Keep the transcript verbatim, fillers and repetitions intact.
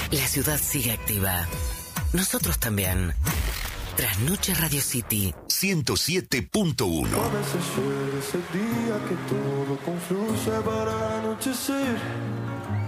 La ciudad sigue activa. Nosotros también. Trasnoche Radio City ciento siete punto uno. A veces llega ese día que todo confluye para anochecer.